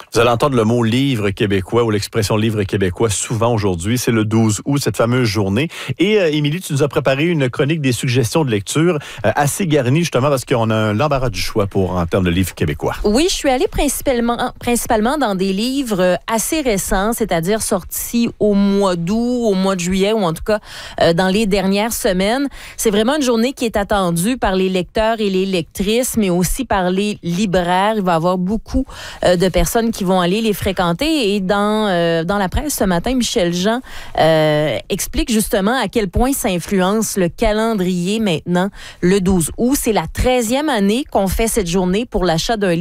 Vous allez entendre le mot livre québécois ou l'expression livre québécois souvent aujourd'hui. C'est le 12 août, cette fameuse journée. Et Émilie, tu nous as préparé une chronique des suggestions de lecture assez garnie justement parce qu'on a l'embarras du choix en termes de livres québécois. Oui, je suis allée principalement dans des livres assez récents, c'est-à-dire sortis au mois d'août, au mois de juillet ou en tout cas dans les dernières semaines. C'est vraiment une journée qui est attendue par les lecteurs et les lectrices, mais aussi par les libraires. Il va y avoir beaucoup de personnes qui vont aller les fréquenter. Et dans la presse ce matin, Michel Jean explique justement à quel point ça influence le calendrier maintenant, le 12 août. C'est la 13e année qu'on fait cette journée pour l'achat d'un livre